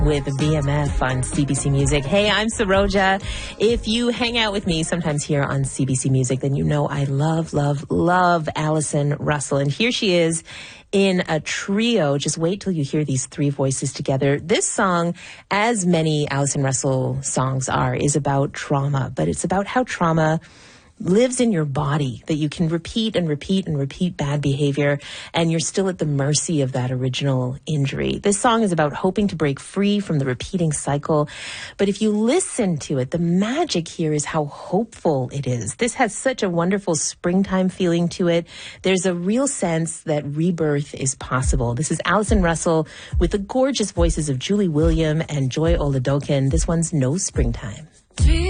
with BMF on CBC Music. Hey, I'm Saroja. If you hang out with me sometimes here on CBC Music, then you know I love Allison Russell. And here she is in a trio. Just wait till you hear these three voices together. This song, as many Allison Russell songs are, is about trauma, but it's about how trauma lives in your body, that you can repeat and repeat and repeat bad behavior, and you're still at the mercy of that original injury. This song is about hoping to break free from the repeating cycle, but if you listen to it, the magic here is how hopeful it is. This has such a wonderful springtime feeling to it. There's a real sense that rebirth is possible. This is Allison Russell with the gorgeous voices of Julie William and Joy Oladokin. This one's No Springtime.